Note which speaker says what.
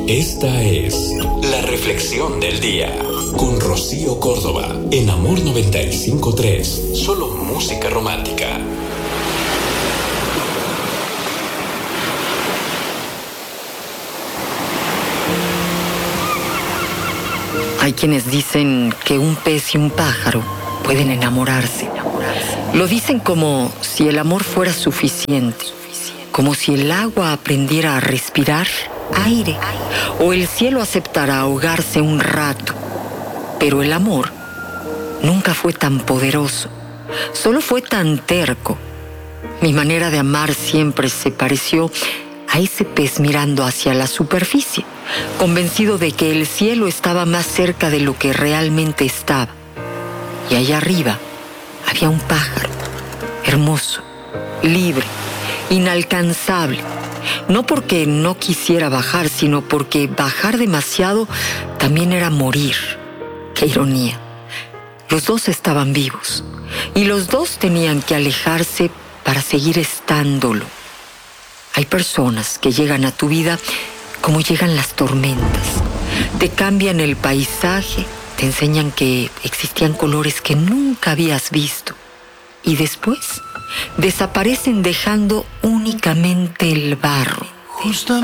Speaker 1: Esta es la reflexión del día con Rocío Córdoba en Amor 95.3. Solo música romántica.
Speaker 2: Hay quienes dicen que un pez y un pájaro pueden enamorarse. Lo dicen como si el amor fuera suficiente, como si el agua aprendiera a respirar aire o el cielo aceptara ahogarse un rato. Pero el amor nunca fue tan poderoso, solo fue tan terco. Mi manera de amar siempre se pareció a ese pez mirando hacia la superficie, convencido de que el cielo estaba más cerca de lo que realmente estaba. Y allá arriba había un pájaro, hermoso, libre, inalcanzable. No porque no quisiera bajar, sino porque bajar demasiado también era morir. ¡Qué ironía! Los dos estaban vivos y los dos tenían que alejarse para seguir estándolo. Hay personas que llegan a tu vida como llegan las tormentas. Te cambian el paisaje, te enseñan que existían colores que nunca habías visto. Y después desaparecen dejando únicamente el barro.